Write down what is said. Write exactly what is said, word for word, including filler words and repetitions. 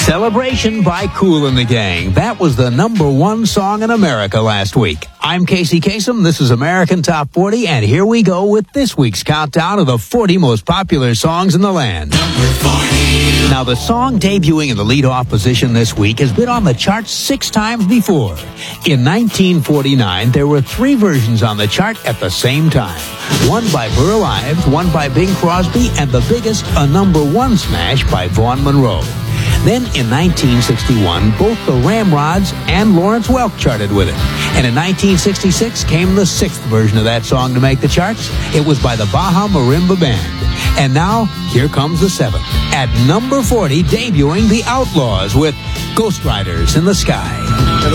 Celebration by Kool and the Gang. That was the number one song in America last week. I'm Casey Kasem. This is American Top forty, and here we go with this week's countdown of the forty most popular songs in the land. Number forty. Now, the song debuting in the lead-off position this week has been on the charts six times before. In nineteen forty-nine, there were three versions on the chart at the same time. One by Burl Ives, one by Bing Crosby, and the biggest, a number one smash by Vaughn Monroe. Then in nineteen sixty-one, both the Ramrods and Lawrence Welk charted with it. And in nineteen sixty-six came the sixth version of that song to make the charts. It was by the Baja Marimba Band. And now, here comes the seventh. At number forty, debuting the Outlaws with Ghost Riders in the Sky.